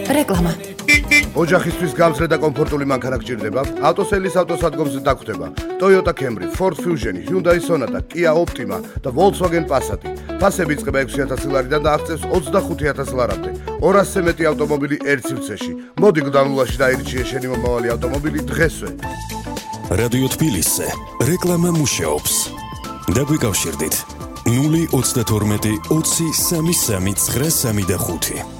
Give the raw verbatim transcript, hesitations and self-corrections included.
რეკლამა. ოჯახისთვის გამძლე და კომფორტული მანქანა გჭირდება? ავტოსელის ავტოსადგომზე დაგხვდება. Toyota Camry, Ford Fusion, Hyundai Sonata, Kia Optima და Volkswagen Passat. ფასები იწყება ექვსი ათასი ლარიდან და აღწევს ოცდახუთი ათასი ლარამდე. ორასზე მეტი ავტომობილი ერთ სივრცეში. მოდი გდანულაში დაირჩიე შენი მომავალი ავტომობილი დღესვე. რადიო თბილისზე რეკლამა მუშაობს. დაგვიკავშირდით ნული ოცდათორმეტი ოცი სამი სამი ცხრა სამი და ხუთი.